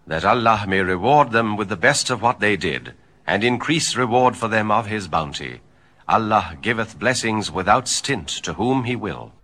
that Allah may reward them with the best of what they did, and increase reward for them of his bounty. Allah giveth blessings without stint to whom he will.